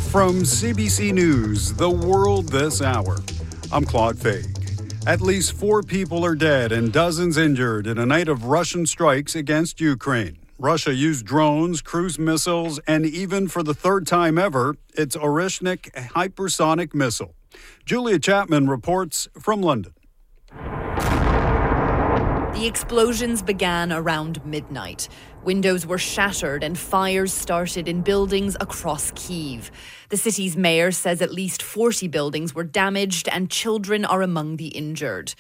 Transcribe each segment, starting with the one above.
From CBC News, The World This Hour, I'm Claude Fay. At least 4 people are dead and dozens injured in a night of Russian strikes against Ukraine. Russia used drones, cruise missiles, and even for the third time ever, its Oreshnik hypersonic missile. Julia Chapman reports from London. The explosions began around midnight. Windows were shattered and fires started in buildings across Kyiv. The city's mayor says at least 40 buildings were damaged and children are among the injured.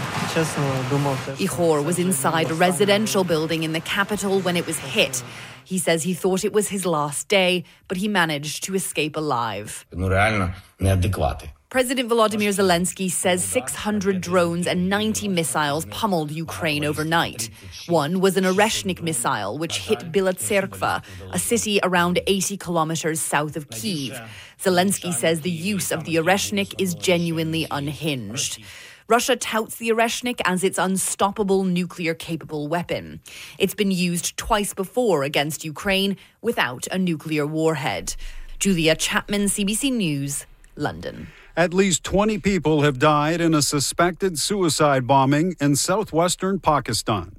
Ihor was inside a residential building in the capital when it was hit. He says he thought it was his last day, but he managed to escape alive. President Volodymyr Zelensky says 600 drones and 90 missiles pummeled Ukraine overnight. One was an Oreshnik missile, which hit Bila Tserkva, a city around 80 kilometers south of Kyiv. Zelensky says the use of the Oreshnik is genuinely unhinged. Russia touts the Oreshnik as its unstoppable nuclear-capable weapon. It's been used twice before against Ukraine without a nuclear warhead. Julia Chapman, CBC News, London. At least 20 people have died in a suspected suicide bombing in southwestern Pakistan.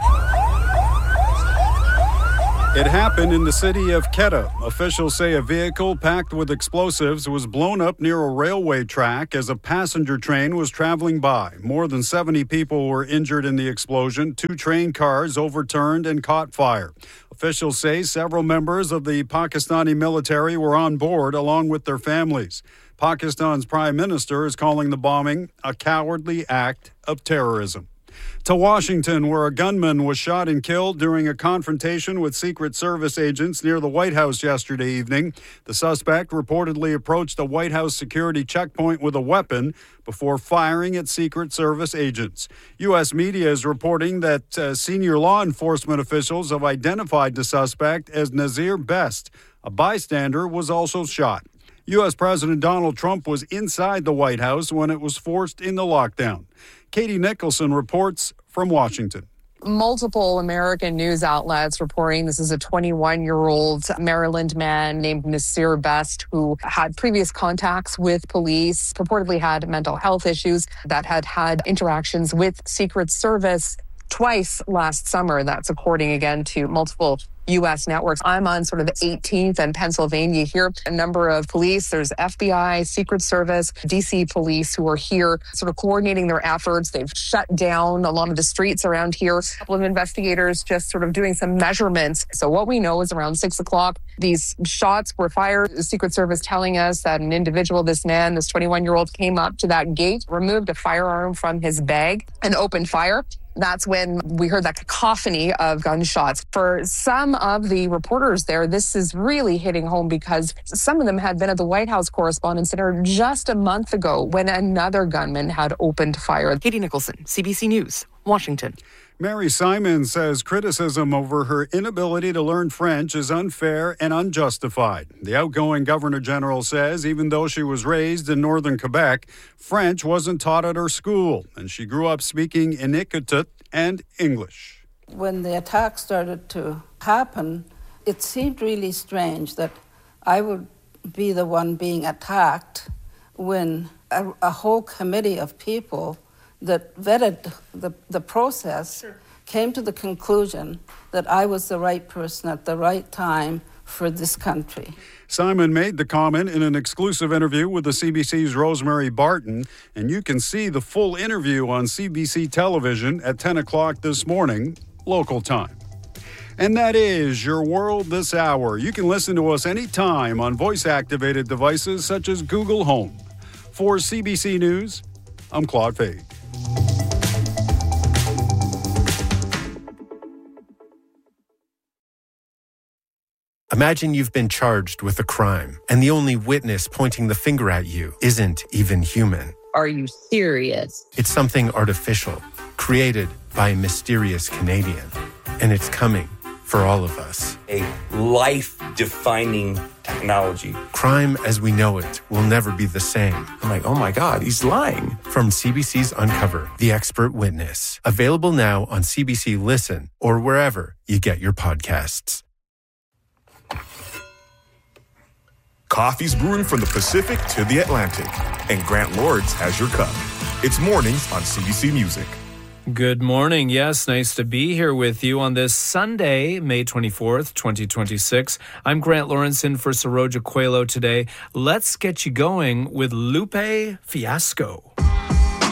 It happened in the city of Quetta. Officials say a vehicle packed with explosives was blown up near a railway track as a passenger train was traveling by. More than 70 people were injured in the explosion. 2 train cars overturned and caught fire. Officials say several members of the Pakistani military were on board along with their families. Pakistan's prime minister is calling the bombing a cowardly act of terrorism. To Washington, where a gunman was shot and killed during a confrontation with Secret Service agents near the White House yesterday evening. The suspect reportedly approached a White House security checkpoint with a weapon before firing at Secret Service agents. U.S. media is reporting that senior law enforcement officials have identified the suspect as Nazir Best. A bystander was also shot. U.S. President Donald Trump was inside the White House when it was forced into lockdown. Katie Nicholson reports from Washington. Multiple American news outlets reporting this is a 21-year-old Maryland man named Nazir Best who had previous contacts with police, purportedly had mental health issues, that had interactions with Secret Service twice last summer. That's according again to multiple U.S. networks. I'm on sort of the 18th and Pennsylvania here. A number of police, there's FBI, Secret Service, D.C. police who are here sort of coordinating their efforts. They've shut down a lot of the streets around here. A couple of investigators just sort of doing some measurements. So what we know is around 6 o'clock, these shots were fired. The Secret Service telling us that an individual, this man, this 21-year-old, came up to that gate, removed a firearm from his bag and opened fire. That's when we heard that cacophony of gunshots. For some of the reporters there, this is really hitting home because some of them had been at the White House Correspondents' Center just a month ago when another gunman had opened fire. Katie Nicholson, CBC News, Washington. Mary Simon says criticism over her inability to learn French is unfair and unjustified. The outgoing Governor General says even though she was raised in northern Quebec, French wasn't taught at her school, and she grew up speaking Inuktitut and English. When the attack started to happen, it seemed really strange that I would be the one being attacked when a whole committee of people that vetted the process came to the conclusion that I was the right person at the right time for this country. Simon made the comment in an exclusive interview with the CBC's Rosemary Barton, and you can see the full interview on CBC television at 10 o'clock this morning, local time. And that is your World This Hour. You can listen to us anytime on voice-activated devices such as Google Home. For CBC News, I'm Claude Fay. Imagine you've been charged with a crime, and the only witness pointing the finger at you isn't even human. Are you serious? It's something artificial, created by a mysterious Canadian. And it's coming for all of us. A life-defining technology. Crime as we know it will never be the same. I'm like, oh my God, he's lying. From CBC's Uncover, The Expert Witness. Available now on CBC Listen or wherever you get your podcasts. Coffee's brewing from the Pacific to the Atlantic, and Grant Lawrence has your cup. It's mornings on CBC Music. Good morning. Yes, nice to be here with you on this Sunday, May 24th, 2026. I'm Grant Lawrence in for Saroja Coelho today. Let's get you going with Lupe Fiasco.